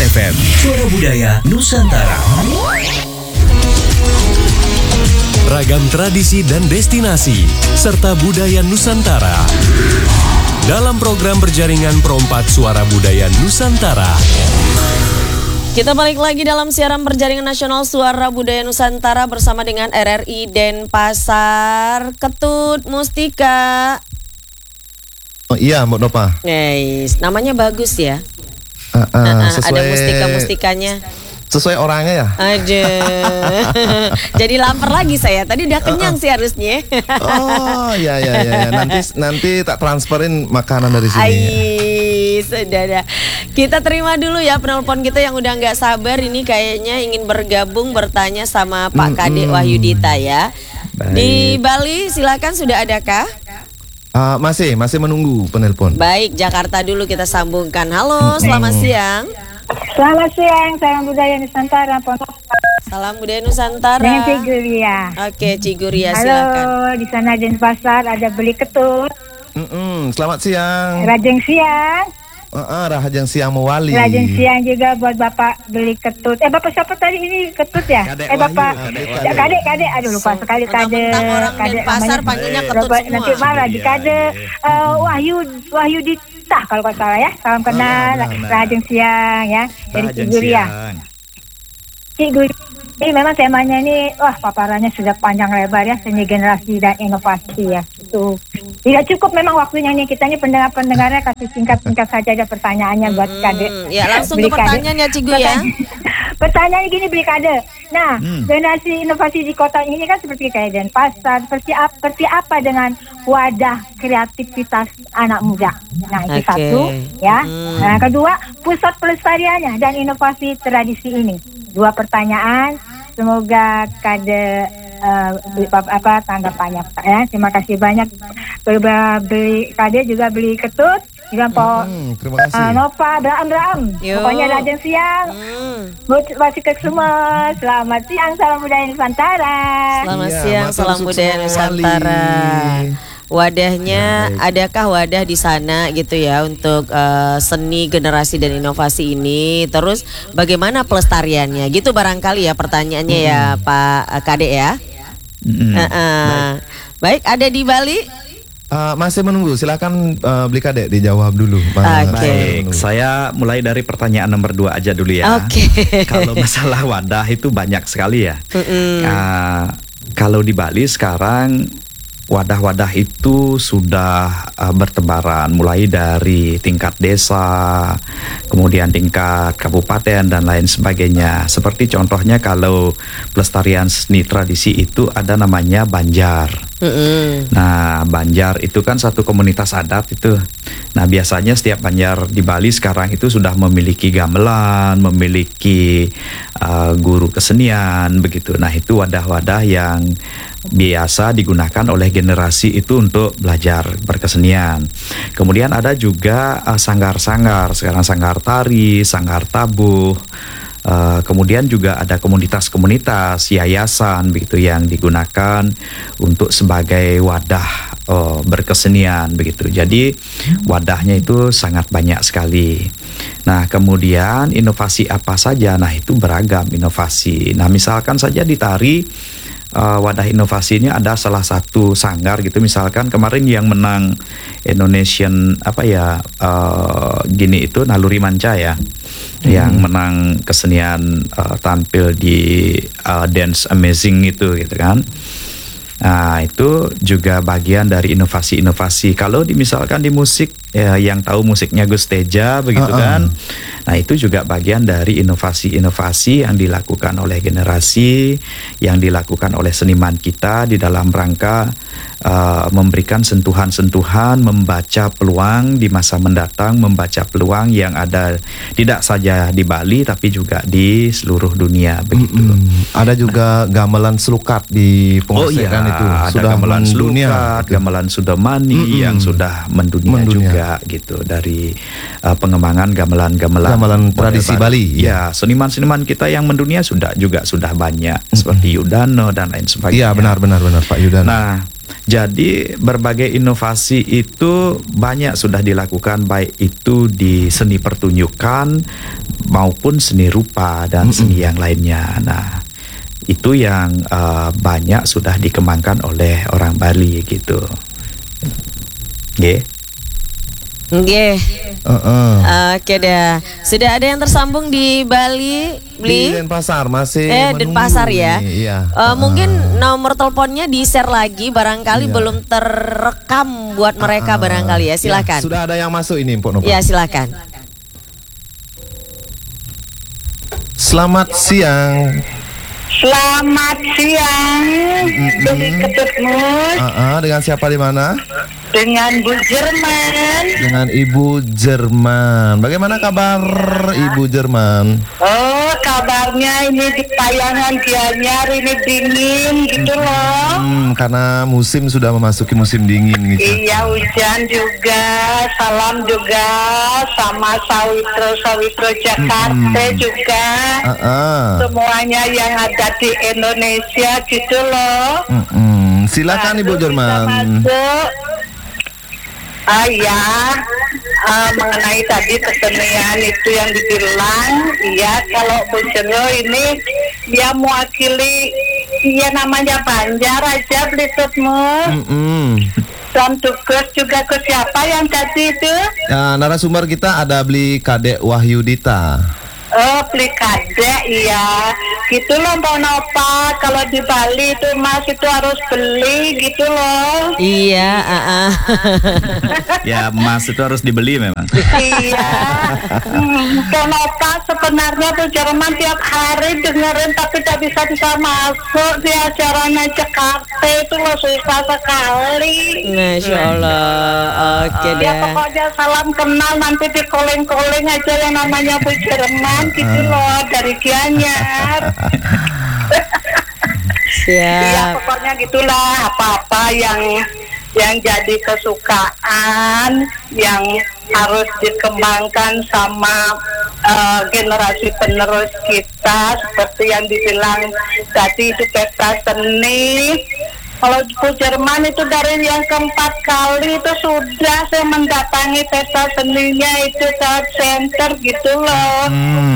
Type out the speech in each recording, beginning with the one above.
FM, Suara Budaya Nusantara. Ragam tradisi dan destinasi, serta budaya Nusantara. Dalam program berjaringan Perompak Suara Budaya Nusantara. Kita balik lagi dalam siaran berjaringan nasional Suara Budaya Nusantara bersama dengan RRI Denpasar. Ketut Mustika. Oh iya Mbak Nopa. Guys, namanya bagus ya. Sesuai, ada mustika-mustikanya. Sesuai orangnya ya. Aduh. Jadi lapar lagi saya. Tadi udah kenyang sih harusnya. Oh ya. Nanti tak transferin makanan dari sini. Sudah dah. Kita terima dulu ya penelpon kita yang udah nggak sabar ini kayaknya ingin bergabung bertanya sama Pak Kadek Wahyudita ya. Baik. Di Bali silakan sudah adakah? Masih menunggu penelpon. Baik, Jakarta dulu kita sambungkan. Halo, selamat siang. Selamat siang, salam budaya Nusantara. Salam budaya Nusantara. Dengan Ciguria. Oke, Ciguria silakan. Halo, di sana Denpasar ada beli ketut. Selamat siang. Rajeng siang. Rahajeng siang mewali. Rajeng siang juga buat Bapak beli ketut. Bapak siapa tadi ini ketut ya? Kadek Bapak. Kadek. Kadek. Aduh lupa sekali Kadek. Orang Denpasar panggilnya ketut semua. Nanti marah di Kadek. Wahyudita kalau nggak salah ya. Salam kenal. Rajeng siang ya. Dari Ciguria. Ciguria. Ini memang temanya ini, paparannya sudah panjang lebar ya, seni generasi dan inovasi ya. Itu tidak cukup memang waktunya nih, kita ini pendengar-pendengarnya kasih singkat-singkat saja aja pertanyaannya buat Kadek. Ya langsung ke pertanyaan ya Cigu ya. Pertanyaannya gini beli Kadek. Nah, generasi inovasi di kota ini kan seperti kayak Denpasar, seperti apa dengan wadah kreativitas anak muda. Nah itu satu ya. Nah kedua, pusat pelestariannya dan inovasi tradisi ini. Dua pertanyaan, semoga Kadek tanggapannya ya. Terima kasih banyak beli Kadek juga beli ketut juga terima kasih. Nova Abraham. Pokoknya rajin siang. Masih ke semua. Selamat siang, salam budaya Nusantara. Selamat siang, salam budaya Nusantara. Wadahnya, adakah wadah di sana gitu ya untuk seni generasi dan inovasi ini? Terus bagaimana pelestariannya? Gitu barangkali ya pertanyaannya ya Pak Kadek ya. Baik, ada di Bali? Masih menunggu, silakan beli Kadek dijawab dulu. Baik, saya mulai dari pertanyaan nomor 2 aja dulu ya. Kalau masalah wadah itu banyak sekali ya. Kalau di Bali sekarang wadah-wadah itu sudah bertebaran mulai dari tingkat desa, kemudian tingkat kabupaten dan lain sebagainya. Seperti contohnya kalau pelestarian seni tradisi itu ada namanya Banjar. Nah, Banjar itu kan satu komunitas adat itu. Nah, biasanya setiap Banjar di Bali sekarang itu sudah memiliki gamelan, memiliki guru kesenian begitu. Nah, itu wadah-wadah yang biasa digunakan oleh generasi itu untuk belajar berkesenian. Kemudian ada juga sanggar-sanggar, sekarang sanggar tari, sanggar tabuh. Kemudian juga ada komunitas-komunitas, yayasan begitu yang digunakan untuk sebagai wadah berkesenian begitu. Jadi wadahnya itu sangat banyak sekali. Nah, kemudian inovasi apa saja? Nah, itu beragam inovasi. Nah, misalkan saja di tari, wadah inovasi ini ada salah satu sanggar gitu, misalkan kemarin yang menang Indonesian itu Naluri Manca ya, yang menang kesenian tampil di Dance Amazing itu gitu kan. Nah, itu juga bagian dari inovasi-inovasi. Kalau misalkan di musik ya, yang tahu musiknya Gus Teja begitu kan. Nah, itu juga bagian dari inovasi-inovasi yang dilakukan oleh generasi, yang dilakukan oleh seniman kita di dalam rangka memberikan sentuhan-sentuhan, membaca peluang di masa mendatang, membaca peluang yang ada tidak saja di Bali tapi juga di seluruh dunia begitu. Ada juga gamelan selukat di pengusikan itu. Ada sudah gamelan mendunia, selukat, gamelan Sudamani yang sudah mendunia juga gitu, dari pengembangan gamelan tradisi Bali. Ya, seniman-seniman kita yang mendunia sudah banyak seperti Yudano dan lain sebagainya. Iya, benar Pak Yudano. Nah, Jadi berbagai inovasi itu banyak sudah dilakukan, baik itu di seni pertunjukan maupun seni rupa dan seni yang lainnya. Nah, itu yang banyak sudah dikembangkan oleh orang Bali gitu. Nggih. Oke dah. Sudah ada yang tersambung di Bali, Di Denpasar masih menunggu Denpasar ya. nih, iya. Mungkin nomor teleponnya di-share lagi, barangkali belum terekam buat mereka barangkali ya. Silakan. Ya, sudah ada yang masuk ini, Mpok Nova. Ya, silakan. Selamat siang. Selamat siang, Beli Ketut Mus, Dengan siapa di mana? dengan Bu Jerman. Dengan Ibu Jerman. Bagaimana kabar Ibu Jerman? Oh, kabarnya ini di Payangan Gianyar ini dingin gitu loh. Karena musim sudah memasuki musim dingin gitu. Iya, hujan juga. Salam juga sama Sawitro Jakarta juga. Semuanya yang ada di Indonesia gitu loh. Silakan Ibu Jerman. Mengenai tadi kesenian itu yang dibilang, iya kalau Bu Jero ini dia mewakili, iya namanya Banjar aja Blitutmu. Dan tugas juga ke siapa yang tadi itu? Narasumber kita ada Beli Kadek Wahyudita. Oh, beli kadek, iya. Gitu loh, Mbak Nova. Kalau di Bali itu Mas itu harus beli gitu loh. Iya, Ya, emas itu harus dibeli memang. Iya. Mbak Nova sebenarnya tuh Jerman tiap hari dengerin tapi tak bisa masuk di acaranya Jakarta itu loh, susah sekali. Masya Allah. Oke Ya dah. pokoknya salam kenal nanti di calling aja yang namanya Bu Jerman gitu loh dari Gianyar. Iya Siap. pokoknya gitulah, apa-apa yang jadi kesukaan yang harus dikembangkan sama generasi penerus kita, seperti yang dibilang tadi itu pesta seni. Kalau Bu Jerman itu dari yang keempat kali itu sudah saya mendatangi pesta seninya itu Thought Center gitu loh.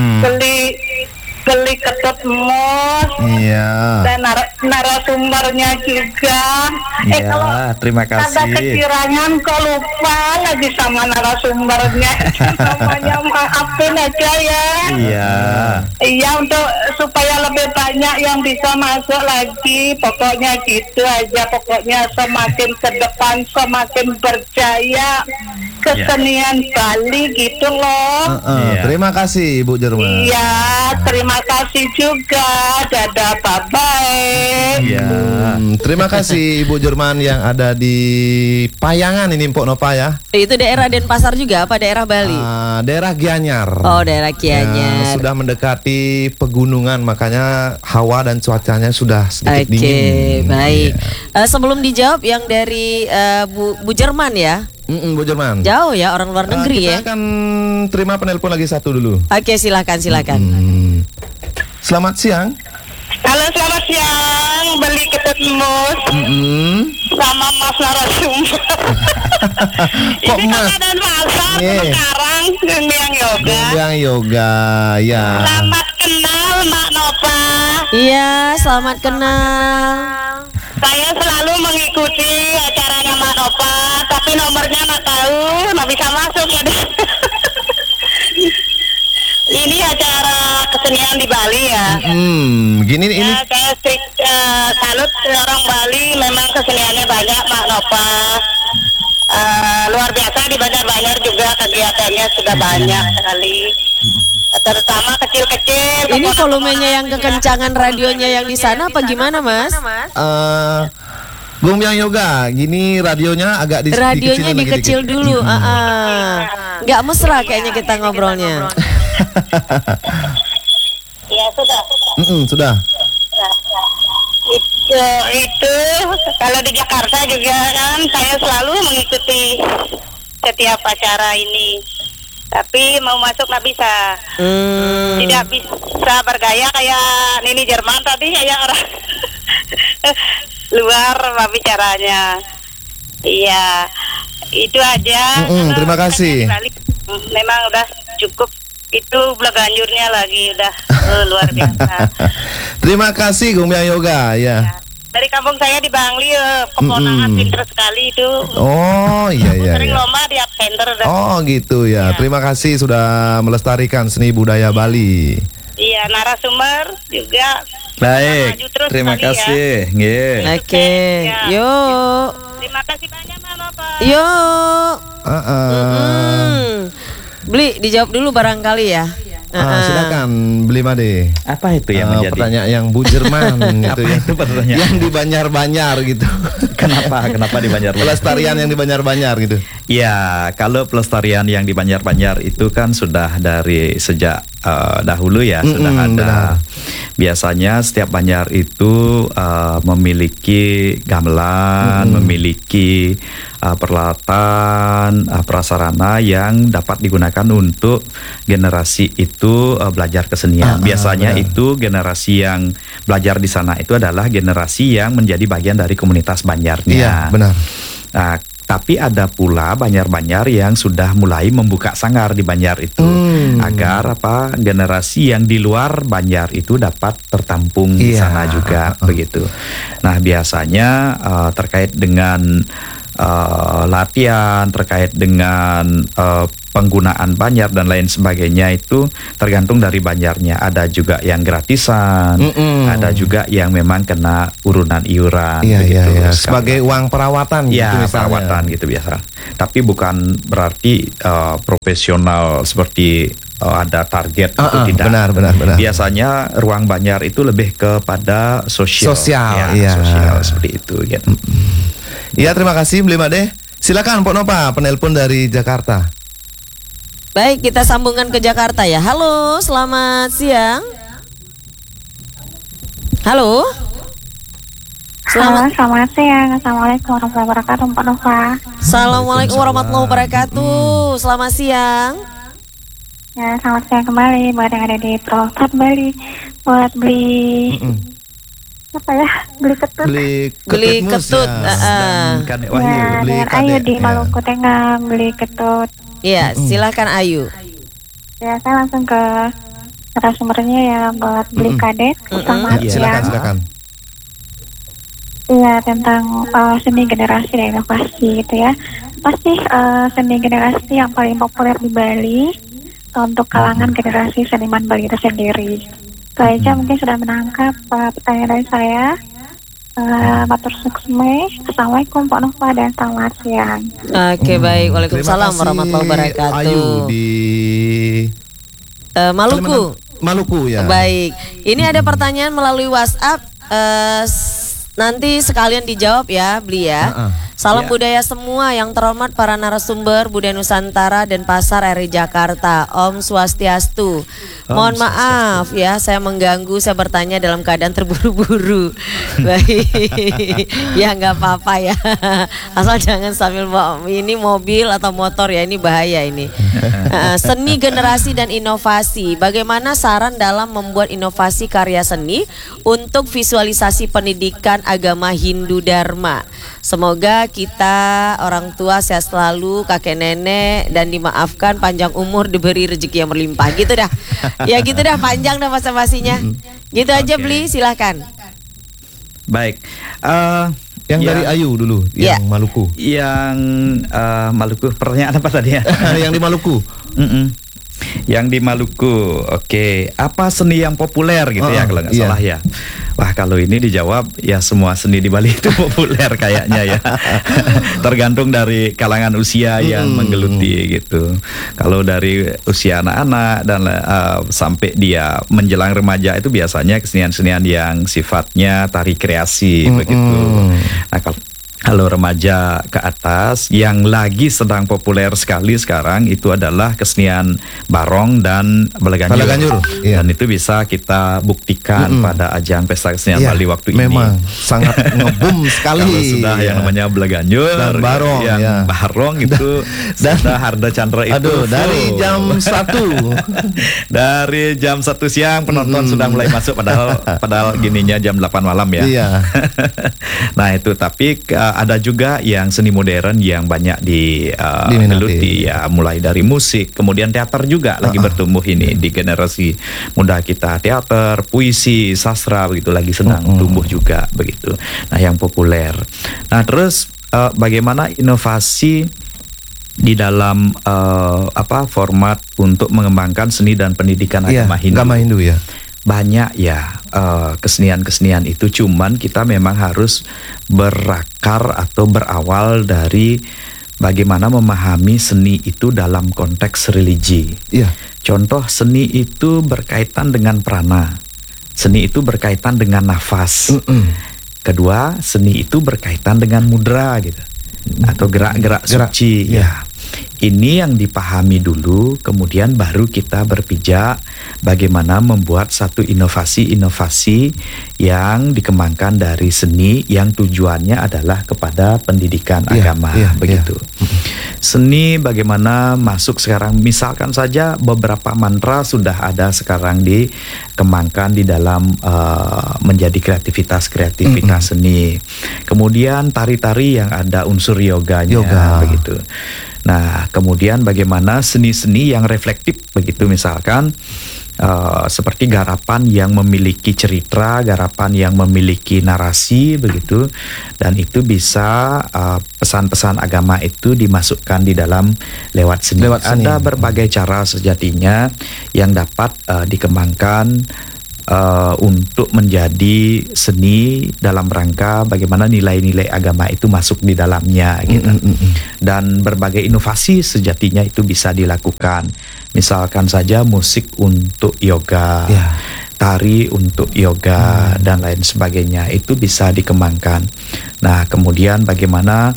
Beli Ketut Mus. Iya. Dan narasumbernya juga. Iya, terima Ada kasih. kekirangan kok lupa lagi sama narasumbernya. Namanya maafin aja ya. Iya. Iya, untuk supaya lebih banyak yang bisa masuk lagi. Pokoknya gitu aja. Pokoknya semakin ke depan semakin berjaya kesenian Bali gitu loh. Iya. Terima kasih Ibu Jerman. Iya, terima kasih juga. Dadah, bye-bye. Iya. Terima kasih Ibu Jerman yang ada di Payangan ini Mpok Nova ya. Itu daerah Denpasar juga apa daerah Bali? Daerah Gianyar. Oh, daerah Gianyar. Sudah mendekati pegunungan, makanya hawa dan cuacanya sudah sedikit dingin. Oke, baik. Sebelum dijawab yang dari Bu Jerman ya. Bu Jerman. Jauh ya, orang luar negeri ya. Kita akan terima penelpon lagi satu dulu. Oke, silakan. Selamat siang. Halo, selamat siang. Beli Ketut Mus sama Mas narasumber. Kok Ini Mas? Kakak dan Pasar Nih. sekarang yang yoga. Yang yoga, ya. Selamat kenal Mbak Nova. Iya, selamat kenal. Saya selalu mengikuti acaranya Mbak Nova, tapi nomornya nggak tahu, nggak bisa masuk ya. Ini acara kesenian di Bali ya. Gini ini. Ya, saya salut orang Bali, memang keseniannya banyak Mbak Nova. Luar biasa di Banjar juga kegiatannya sudah banyak sekali. Terutama kecil-kecil. Ini volumenya yang kekencangan radionya yang di sana apa gimana, Mas? Gombyang Yoga, gini radionya agak Radionya dikecilin lagi dikecil dikit. dulu. Nggak mesra kayaknya kita ngobrolnya. Ya sudah. Sudah. Itu kalau di Jakarta juga kan saya selalu mengikuti setiap acara ini. Tapi mau masuk nggak bisa. Tidak bisa bergaya kayak Nini Jerman tadi kayak orang. luar bicaranya. Iya, itu aja. Terima kasih. Memang udah cukup. Itu Belaganjurnya lagi udah luar biasa. Terima kasih Gumbia Yoga ya. Dari kampung saya di Bangli, keponakan pinter sekali itu. Oh iya. Sering lomba di Absenter. Oh gitu ya. Terima kasih sudah melestarikan seni budaya Bali. Iya, narasumber juga. Baik, terima kasih. Ya. Oke, yuk. Terima kasih banyak Mama Pak. Yuk. Beli dijawab dulu barangkali ya. Silakan Beli Made. Apa itu yang menjadi pertanyaan yang Bu Jerman gitu ya. Itu pertanyaan yang di Banjar-Banjar gitu. Kenapa di Banjar-Banjar? Pelestarian yang di Banjar-Banjar gitu. Ya, kalau pelestarian yang di Banjar-Banjar itu kan sudah dari sejak dahulu ya, sudah ada. Benar. Biasanya setiap Banjar itu memiliki gamelan, memiliki peralatan, prasarana yang dapat digunakan untuk generasi itu belajar kesenian. Biasanya benar. itu generasi yang belajar di sana itu adalah generasi yang menjadi bagian dari komunitas Banjarnya. Iya, benar. Nah, tapi ada pula Banjar-Banjar yang sudah mulai membuka sanggar di Banjar itu agar generasi yang di luar Banjar itu dapat tertampung di sana juga begitu. Nah, biasanya terkait dengan latihan, terkait dengan penggunaan Banjar dan lain sebagainya itu tergantung dari Banjarnya. Ada juga yang gratisan, ada juga yang memang kena urunan iuran. Iya. Sebagai uang perawatan gitu misalnya. Perawatan gitu biasa. Tapi bukan berarti profesional seperti ada target itu tidak. Benar. Biasanya ruang Banjar itu lebih kepada sosial seperti itu gitu. Iya, terima kasih Beli Made. Silakan Pok Nova, penelpon dari Jakarta. Baik, kita sambungkan ke Jakarta ya. Halo, selamat siang. Halo. Selamat siang. Assalamualaikum warahmatullahi wabarakatuh, Pak Nova. Assalamualaikum warahmatullahi wabarakatuh. Selamat siang. Ya, selamat siang kembali buat yang ada di Provinsi Bali. Buat beli beli ketut. Beli ketut. Ya, dengan Ayu di Maluku Tengah beli ketut. Iya, silakan Ayu. Ya, saya langsung ke narasumbernya ya buat beli kadet. Selamat siang. Silakan. Iya, tentang seni generasi dan inovasi gitu ya. Pasti seni generasi yang paling populer di Bali untuk kalangan generasi seniman Bali itu sendiri. Saya mungkin sudah menangkap pertanyaan dari saya. Matur suksme. Assalamualaikum Pak Nova dan selamat siang. Oke, baik. Waalaikumsalam warahmatullahi wabarakatuh. Ayu di Maluku ya. Baik. Ini ada pertanyaan melalui WhatsApp. Nanti sekalian dijawab ya, Beli ya. Salam budaya semua, yang terhormat para narasumber Budaya Nusantara dan Pasar RI Jakarta. Om Swastiastu. Mohon maaf ya, saya mengganggu, saya bertanya dalam keadaan terburu-buru. Baik. Ya nggak apa-apa ya. Asal jangan sambil bawa ini mobil atau motor ya, ini bahaya ini. Seni generasi dan inovasi. Bagaimana saran dalam membuat inovasi karya seni untuk visualisasi pendidikan agama Hindu Dharma? Semoga kita orang tua sehat selalu, kakek nenek, dan dimaafkan, panjang umur, diberi rezeki yang berlimpah. Gitu dah. Ya gitu dah, panjang dah basa-basinya. Gitu aja Beli, silahkan. Baik. Yang dari Ayu dulu, yang Maluku. Yang Maluku, pertanyaan apa tadi ya? Yang di Maluku. Yang di Maluku, oke. Apa seni yang populer gitu ya kalau nggak salah ya? Wah, kalau ini dijawab ya semua seni di Bali itu populer kayaknya ya. Tergantung dari kalangan usia yang menggeluti gitu. Kalau dari usia anak-anak dan sampai dia menjelang remaja itu biasanya kesenian-kesenian yang sifatnya tari kreasi begitu. Nah, Kalau remaja ke atas, yang lagi sedang populer sekali sekarang itu adalah kesenian barong dan Balaganjur. Iya. Dan itu bisa kita buktikan pada ajang Pesta Kesenian Bali waktu ini. Memang sangat ngebum sekali. Kalau sudah yang namanya Balaganjur dan barong, yang barong itu sudah Harda Chandra itu. Aduh, dari jam 1 dari jam 1 siang penonton sudah mulai masuk, padahal gininya jam 8 malam ya. Iya. Nah itu, tapi ada juga yang seni modern yang banyak digeluti ya, mulai dari musik, kemudian teater juga lagi bertumbuh ini di generasi muda kita. Teater, puisi, sastra begitu lagi sedang tumbuh juga begitu. Nah yang populer. Nah terus bagaimana inovasi di dalam format untuk mengembangkan seni dan pendidikan agama Hindu ya. Banyak ya kesenian-kesenian itu, cuman kita memang harus berakar atau berawal dari bagaimana memahami seni itu dalam konteks religi. Iya. Contoh, seni itu berkaitan dengan prana, seni itu berkaitan dengan nafas. Kedua, seni itu berkaitan dengan mudra gitu, atau gerak-gerak suci. Ya. Ini yang dipahami dulu, kemudian baru kita berpijak bagaimana membuat satu inovasi-inovasi yang dikembangkan dari seni yang tujuannya adalah kepada pendidikan agama, begitu. Seni bagaimana masuk sekarang, misalkan saja beberapa mantra sudah ada sekarang dikembangkan di dalam menjadi kreativitas seni. Kemudian tari-tari yang ada unsur yoganya, begitu. Nah, kemudian bagaimana seni-seni yang reflektif begitu, misalkan seperti garapan yang memiliki cerita, garapan yang memiliki narasi begitu, dan itu bisa pesan-pesan agama itu dimasukkan di dalam lewat seni. Ada berbagai cara sejatinya yang dapat dikembangkan untuk menjadi seni dalam rangka bagaimana nilai-nilai agama itu masuk di dalamnya gitu. Dan berbagai inovasi sejatinya itu bisa dilakukan. Misalkan saja musik untuk yoga, tari untuk yoga dan lain sebagainya, itu bisa dikembangkan. Nah, kemudian bagaimana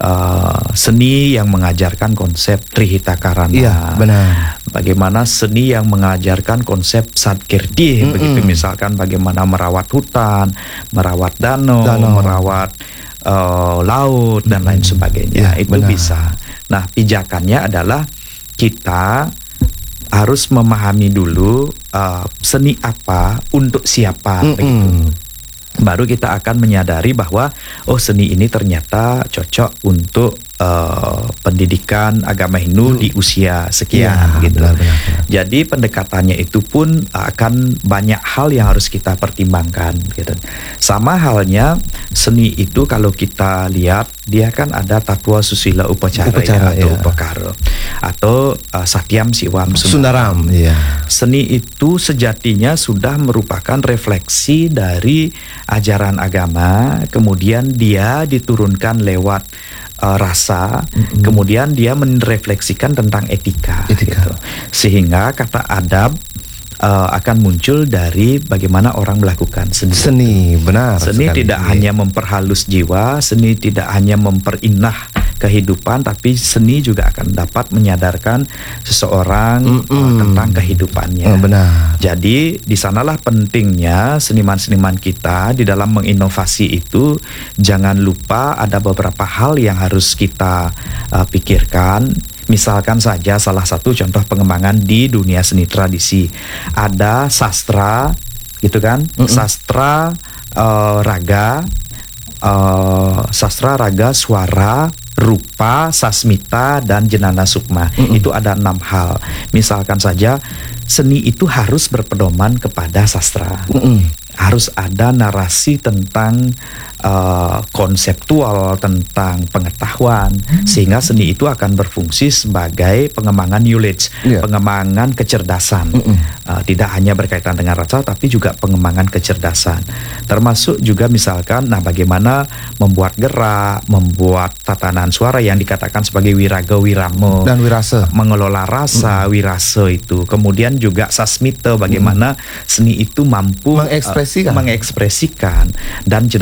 seni yang mengajarkan konsep Trihita Karana. Iya, benar. Bagaimana seni yang mengajarkan konsep Satkirti, begitu, misalkan bagaimana merawat hutan, merawat danau. Merawat laut dan lain sebagainya. Itu benar. Bisa. Nah, pijakannya adalah kita harus memahami dulu seni apa untuk siapa, begitu. Baru kita akan menyadari bahwa seni ini ternyata cocok untuk pendidikan agama Hindu di usia sekian gitu. Benar. Jadi pendekatannya itu pun akan banyak hal yang harus kita pertimbangkan gitu. Sama halnya seni itu kalau kita lihat dia kan ada tatwa susila upacara atau upakara atau satyam siwam sundaram. Seni itu sejatinya sudah merupakan refleksi dari ajaran agama, kemudian dia diturunkan lewat rasa, kemudian dia merefleksikan tentang etika. Gitu. Sehingga kata adab akan muncul dari bagaimana orang melakukan seni. Benar. Seni sekali. Tidak hanya memperhalus jiwa, seni tidak hanya memperindah kehidupan, tapi seni juga akan dapat menyadarkan seseorang tentang kehidupannya. Benar. Jadi di sanalah pentingnya seniman-seniman kita di dalam menginovasi itu. Jangan lupa ada beberapa hal yang harus kita pikirkan. Misalkan saja salah satu contoh pengembangan di dunia seni tradisi, ada sastra, gitu kan? Sastra raga, suara, rupa, sasmita, dan jenana sukma. Itu ada 6 hal. Misalkan saja seni itu harus berpedoman kepada sastra. Harus ada narasi tentang konseptual, tentang pengetahuan, sehingga seni itu akan berfungsi sebagai pengembangan knowledge, pengembangan kecerdasan. Tidak hanya berkaitan dengan rasa, tapi juga pengembangan kecerdasan. Termasuk juga misalkan, bagaimana membuat gerak, membuat tatanan suara yang dikatakan sebagai wiraga, wirama, dan wirasa, mengelola rasa, wirasa itu. Kemudian juga sasmita, bagaimana seni itu mampu mengekspresikan, dan jenana sukma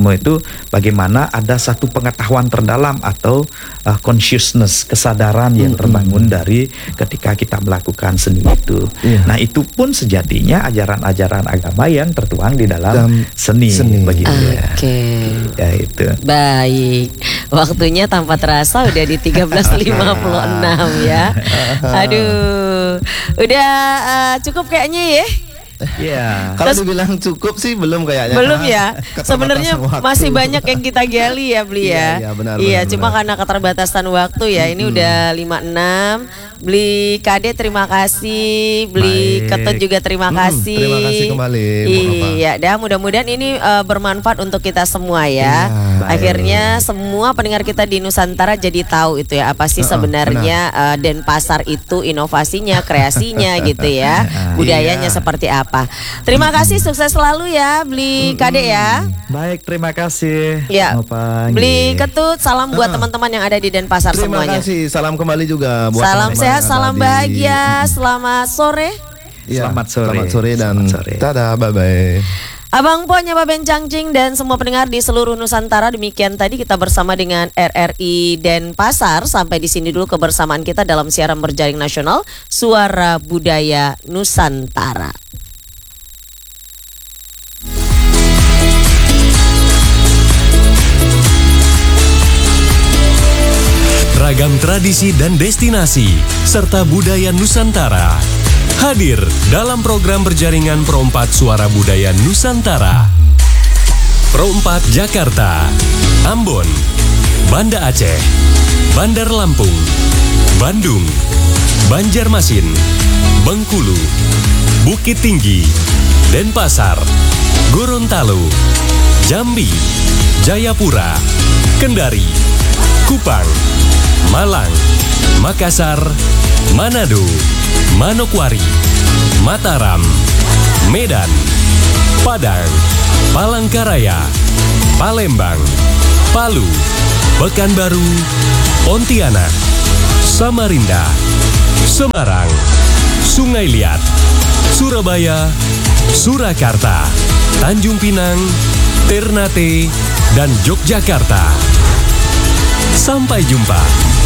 Autisme itu bagaimana ada satu pengetahuan terdalam atau consciousness, kesadaran yang terbangun dari ketika kita melakukan seni itu. Nah, itu pun sejatinya ajaran-ajaran agama yang tertuang di dalam seni. Begitu ya. Ya itu. Baik. Waktunya tanpa terasa udah di 13.56 ya. Aduh. Udah cukup kayaknya ya. Iya. Kalau dibilang cukup sih belum kayaknya. Belum ya. Sebenarnya masih banyak yang kita gali ya, Bli ya. Iya, benar. Cuma karena keterbatasan waktu ya. Ini udah 56. Beli Kade terima kasih, Beli Ketut juga terima kasih. Terima kasih kembali. Iya, dan mudah-mudahan ini bermanfaat untuk kita semua ya. Akhirnya semua pendengar kita di Nusantara jadi tahu itu ya apa sih sebenarnya Denpasar itu inovasinya, kreasinya gitu ya. Budayanya seperti apa. Terima kasih, sukses selalu ya Beli Kade ya. Baik, terima kasih. Ya. Beli Ketut, salam buat teman-teman yang ada di Denpasar semuanya. Terima kasih, salam kembali juga buat salam sehat, salam bahagia, selamat sore. Ya, selamat sore dan tada, bye-bye. Abang Po, Nyapa Bencangcing dan semua pendengar di seluruh Nusantara, demikian tadi kita bersama dengan RRI Denpasar. Sampai di sini dulu kebersamaan kita dalam siaran berjaring nasional Suara Budaya Nusantara. Ragam tradisi dan destinasi serta budaya Nusantara hadir dalam program berjaringan Pro 4 Suara Budaya Nusantara. Pro 4 Jakarta, Ambon, Banda Aceh, Bandar Lampung, Bandung, Banjarmasin, Bengkulu, Bukit Tinggi, Denpasar, Gorontalo, Jambi, Jayapura, Kendari, Kupang, Malang, Makassar, Manado, Manokwari, Mataram, Medan, Padang, Palangkaraya, Palembang, Palu, Pekanbaru, Pontianak, Samarinda, Semarang, Sungai Liat, Surabaya, Surakarta, Tanjung Pinang, Ternate, dan Yogyakarta. Sampai jumpa.